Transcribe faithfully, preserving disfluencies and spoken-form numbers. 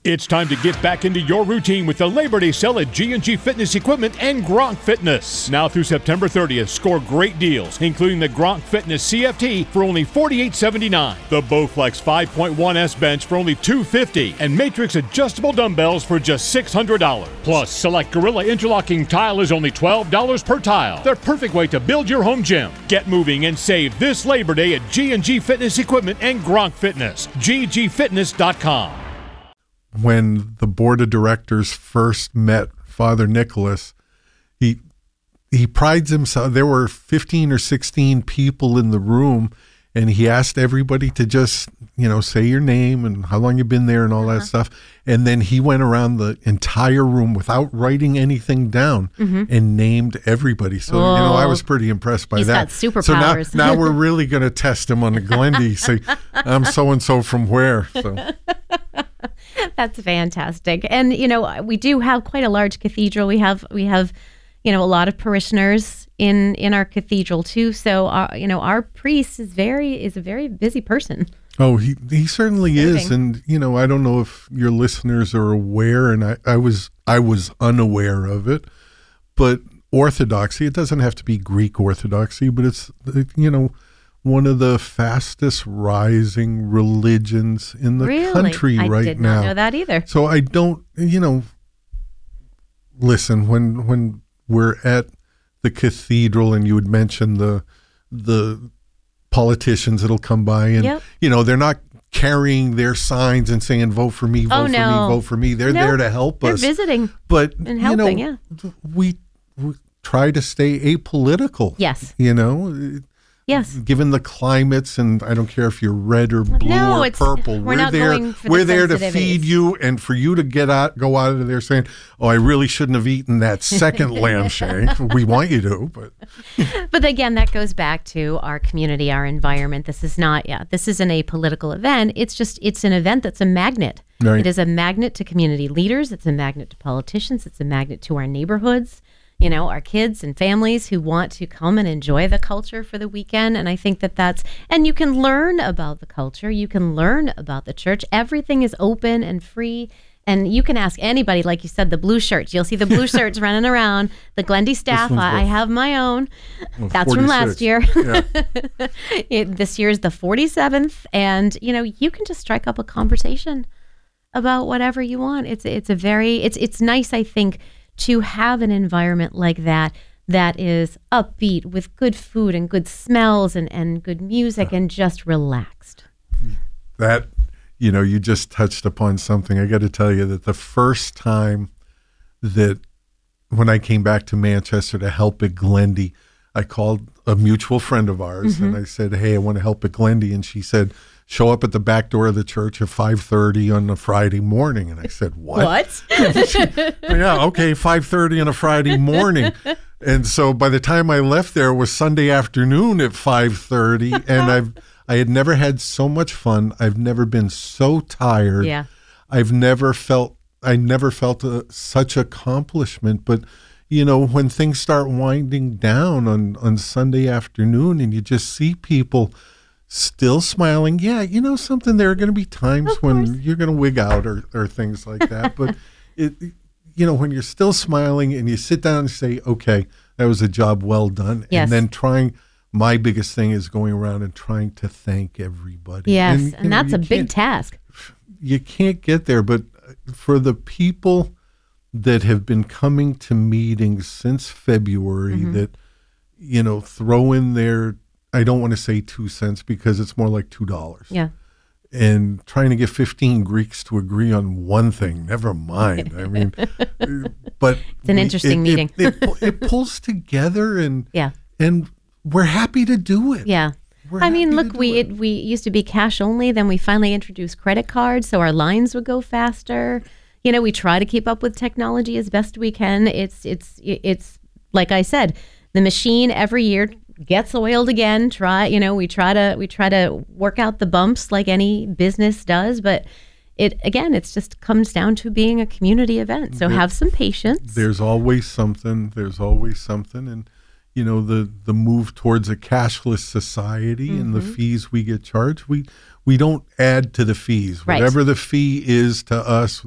It's time to get back into your routine with the Labor Day sale at G and G Fitness Equipment and Gronk Fitness. Now through September thirtieth, score great deals, including the Gronk Fitness C F T for only forty-eight seventy-nine, the Bowflex five point one S bench for only two hundred fifty dollars, and Matrix adjustable dumbbells for just six hundred dollars. Plus, select Gorilla interlocking tile is only twelve dollars per tile. The perfect way to build your home gym. Get moving and save this Labor Day at G and G Fitness Equipment and Gronk Fitness. G G fitness dot com. When the board of directors first met Father Nicholas, he he prides himself. There were fifteen or sixteen people in the room, and he asked everybody to just, you know, say your name and how long you've been there and all uh-huh. that stuff. And then he went around the entire room without writing anything down mm-hmm. and named everybody. So, oh, you know, I was pretty impressed by he's that. He's got superpowers. So now, now we're really going to test him on the Glendy. Say, I'm so-and-so from where? So. That's fantastic. And, you know, we do have quite a large cathedral. We have, we have, you know, a lot of parishioners in, in our cathedral too. So, our, you know, our priest is very, is a very busy person. Oh, he, he certainly is. And, you know, I don't know if your listeners are aware, and I, I was, I was unaware of it, but Orthodoxy, it doesn't have to be Greek Orthodoxy, but it's, you know, one of the fastest rising religions in the really? country I right did now. Not know that either. So I don't, you know, listen, when when we're at the cathedral and you would mention the the politicians that'll come by and, yep. you know, they're not carrying their signs and saying, vote for me, vote oh, for no. me, vote for me. They're no, there to help they're us. They're visiting but, and helping, you know, yeah. we, we try to stay apolitical. Yes. You know, yes. Given the climates, and I don't care if you're red or blue no, or it's, purple, we're, we're not there. Going for we're the there to feed you, and for you to get out, go out of there saying, "Oh, I really shouldn't have eaten that second lamb shank." We want you to, but but again, that goes back to our community, our environment. This is not, yeah, this isn't a political event. It's just, it's an event that's a magnet. Right. It is a magnet to community leaders. It's a magnet to politicians. It's a magnet to our neighborhoods. You know, our kids and families who want to come and enjoy the culture for the weekend. And I think that that's, and you can learn about the culture. You can learn about the church. Everything is open and free. And you can ask anybody, like you said, the blue shirts. You'll see the blue shirts running around. The Glendy staff, I, I have my own. Well, that's from last year. Yeah. it, this year is the forty-seventh. And, you know, you can just strike up a conversation about whatever you want. It's, it's a very, it's, it's nice, I think, to have an environment like that that is upbeat with good food and good smells and, and good music and just relaxed. That, you know, you just touched upon something. I got to tell you that the first time that when I came back to Manchester to help at Glendy, I called a mutual friend of ours mm-hmm. and I said, "Hey, I want to help at Glendy." And she said, "Show up at the back door of the church at five thirty on a Friday morning." And I said, "What?" What? Yeah, okay, five thirty on a Friday morning. And so by the time I left there, it was Sunday afternoon at five thirty. And I've I had never had so much fun. I've never been so tired. Yeah. I've never felt, I never felt a, such accomplishment. But, you know, when things start winding down on, on Sunday afternoon and you just see people still smiling. Yeah, you know something, there are going to be times when you're going to wig out or, or things like that. But, it, you know, when you're still smiling and you sit down and say, okay, that was a job well done. Yes. And then trying, my biggest thing is going around and trying to thank everybody. Yes, and, and know, that's a big task. You can't get there. But for the people that have been coming to meetings since February mm-hmm. that, you know, throw in their, I don't want to say two cents because it's more like two dollars. Yeah. And trying to get fifteen Greeks to agree on one thing, never mind. I mean, but it's an interesting it, meeting. It, it, it pulls together, and yeah, and we're happy to do it. Yeah. We're I mean, look, we it. it, we used to be cash only. Then we finally introduced credit cards, so our lines would go faster. You know, we try to keep up with technology as best we can. It's it's it's like I said, the machine every year gets oiled again. Try, you know, we try to we try to work out the bumps like any business does, but it again, it's just comes down to being a community event. So there, have some patience. There's always something. There's always something, and you know, the the move towards a cashless society mm-hmm. and the fees we get charged, we we don't add to the fees. Right. Whatever the fee is to us,